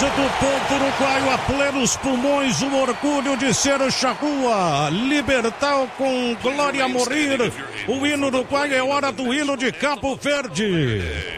do ponto uruguaio a plenos pulmões, o orgulho de ser charrua, Libertal com glória a morrer. O hino uruguaio é hora do hino de Cabo Verde.